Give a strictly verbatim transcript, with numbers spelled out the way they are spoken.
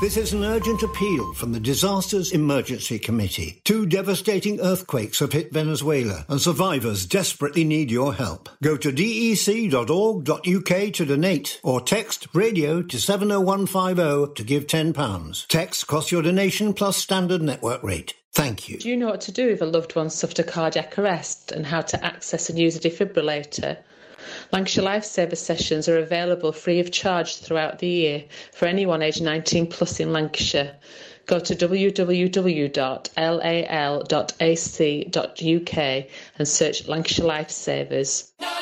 This is an urgent appeal from the Disasters Emergency Committee. Two devastating earthquakes have hit Venezuela, and survivors desperately need your help. Go to d e c dot org dot u k to donate, or text radio to seven oh one five oh to give ten pounds. Text costs your donation plus standard network rate. Thank you. Do you know what to do if a loved one suffered a cardiac arrest and how to access and use a defibrillator? Lancashire Lifesaver sessions are available free of charge throughout the year for anyone aged nineteen plus in Lancashire. Go to w w w dot lal dot a c dot u k and search Lancashire Lifesavers.